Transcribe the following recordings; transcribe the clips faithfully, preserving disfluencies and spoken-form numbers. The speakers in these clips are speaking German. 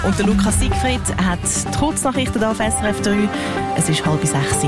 Und der Lukas Siegfried hat die Kurznachrichten auf S R F drei. Es ist halb sechs.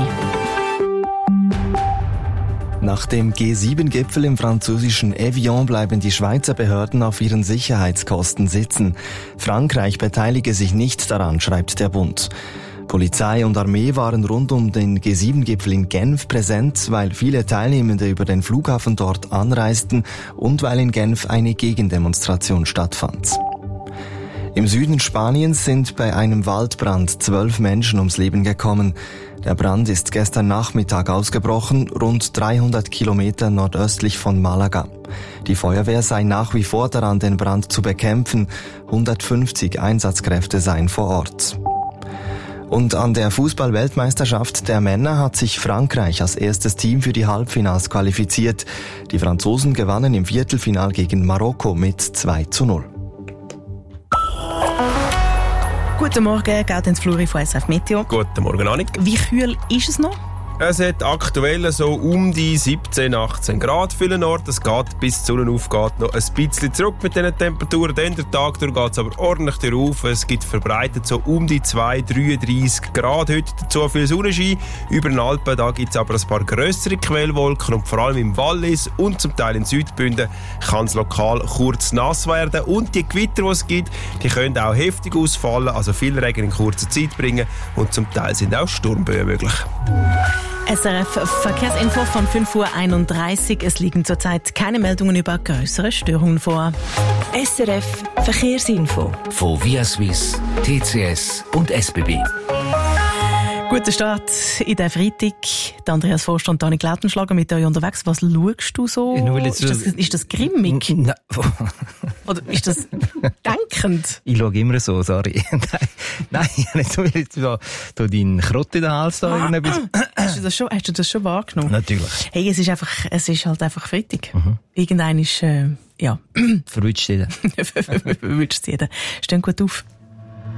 Nach dem G sieben Gipfel im französischen Evian bleiben die Schweizer Behörden auf ihren Sicherheitskosten sitzen. Frankreich beteilige sich nicht daran, schreibt der Bund. Polizei und Armee waren rund um den G sieben Gipfel in Genf präsent, weil viele Teilnehmende über den Flughafen dort anreisten und weil in Genf eine Gegendemonstration stattfand. Im Süden Spaniens sind bei einem Waldbrand zwölf Menschen ums Leben gekommen. Der Brand ist gestern Nachmittag ausgebrochen, rund dreihundert Kilometer nordöstlich von Malaga. Die Feuerwehr sei nach wie vor daran, den Brand zu bekämpfen. hundertfünfzig Einsatzkräfte seien vor Ort. Und an der Fußball-Weltmeisterschaft der Männer hat sich Frankreich als erstes Team für die Halbfinals qualifiziert. Die Franzosen gewannen im Viertelfinal gegen Marokko mit zwei zu null. Guten Morgen, Gaudenz Fluri von S R F Meteo. Guten Morgen, Annik. Wie kühl ist es noch? Es hat aktuell so um die siebzehn, achtzehn Grad vielen Orten. Es geht, bis die Sonne aufgeht, noch ein bisschen zurück mit diesen Temperaturen. Dann der Tag durch geht es aber ordentlich rauf. Es gibt verbreitet so um die zwei, dreiunddreissig Grad. Heute dazu viel Sonnenschein. Über den Alpen da gibt es aber ein paar grössere Quellwolken und vor allem im Wallis und zum Teil in Südbünden kann es lokal kurz nass werden. Und die Gewitter, die es gibt, die können auch heftig ausfallen, also viel Regen in kurzer Zeit bringen und zum Teil sind auch Sturmböen möglich. S R F Verkehrsinfo von fünf Uhr einunddreißig. Es liegen zurzeit keine Meldungen über größere Störungen vor. S R F Verkehrsinfo von Via Swiss, T C S und S B B. Guter Start in den Freitag. Der Andreas Forster und Dani Lautenschlager mit euch unterwegs. Was schaust du so? Ja, ist, das, ist das grimmig? Nein. Oder ist das denkend? Ich schaue immer so, sorry. Nein, nicht will jetzt so, so deinen Krott in den Hals da. Ah, hast, du das schon, hast du das schon wahrgenommen? Natürlich. Hey, es ist einfach, es ist halt einfach Freitag. Mhm. Irgendein ist, äh, ja. Verwünscht jeder. Verwünscht jeder. Stehen gut auf.